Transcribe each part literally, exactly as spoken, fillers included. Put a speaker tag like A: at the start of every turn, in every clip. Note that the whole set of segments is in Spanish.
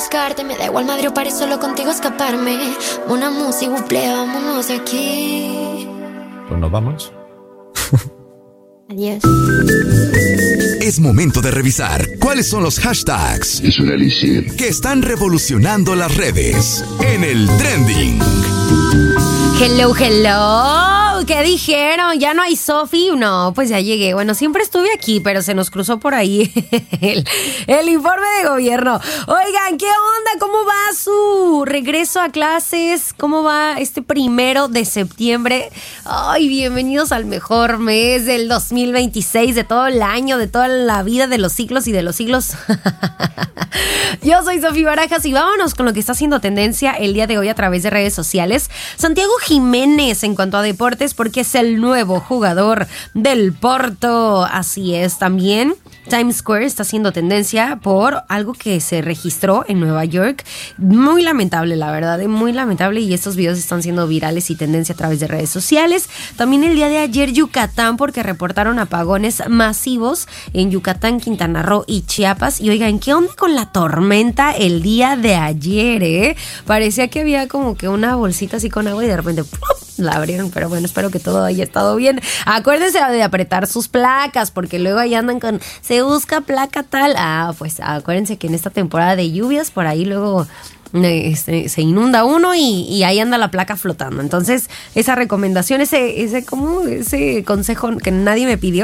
A: buscarte. Me da igual madre o paré solo contigo escaparme. Una música, buple, vámonos de aquí.
B: Pues nos vamos.
A: Adiós.
C: Es momento de revisar cuáles son los hashtags
D: Es un elixir
C: que están revolucionando las redes en el trending.
E: Hello, hello. ¿Qué dijeron? ¿Ya no hay Sofi? No, pues ya llegué. Bueno, siempre estuve aquí, pero se nos cruzó por ahí el, el informe de gobierno. Oigan, ¿qué onda? ¿Cómo va su regreso a clases? ¿Cómo va este primero de septiembre? Ay, bienvenidos al mejor mes del dos mil veintiséis, de todo el año, de toda la vida, de los siglos y de los siglos. Yo soy Sofi Barajas y vámonos con lo que está haciendo tendencia el día de hoy a través de redes sociales. Santiago Jiménez en cuanto a deportes, porque es el nuevo jugador del Porto. Así es, también Times Square está haciendo tendencia por algo que se registró en Nueva York. Muy lamentable, la verdad, muy lamentable, y estos videos están siendo virales y tendencia a través de redes sociales. También el día de ayer Yucatán, porque reportaron apagones masivos en Yucatán, Quintana Roo y Chiapas. Y oigan, ¿qué onda con la tormenta el día de ayer, eh? Parecía que había como que una bolsita así con agua y de repente ¡pum!, la abrieron, pero bueno, espero que todo haya estado bien. Acuérdense de apretar sus placas, porque luego ahí andan con, se busca placa tal. Ah, pues acuérdense que en esta temporada de lluvias, por ahí luego Este, se inunda uno y, y ahí anda la placa flotando. Entonces, esa recomendación, ese, ese, como ese consejo que nadie me pidió,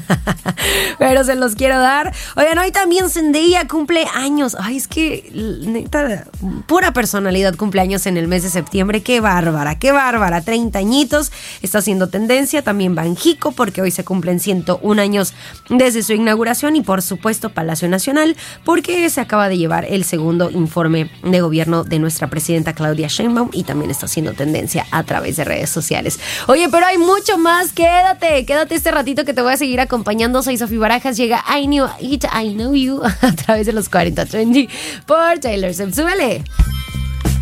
E: pero se los quiero dar. Oigan, hoy también Zendaya cumple años. Ay, es que neta, pura personalidad cumple años en el mes de septiembre. Qué bárbara, qué bárbara. treinta añitos, está haciendo tendencia. También Banjico, porque hoy se cumplen ciento un años desde su inauguración. Y por supuesto Palacio Nacional, porque se acaba de llevar el segundo informe de gobierno de nuestra presidenta Claudia Sheinbaum, y también está haciendo tendencia a través de redes sociales. Oye, pero hay mucho más. Quédate, quédate este ratito que te voy a seguir acompañando. Soy Sofi Barajas. Llega I Knew It, I Know You a través de los cuarenta Trendy por Taylor Swift. Súbele.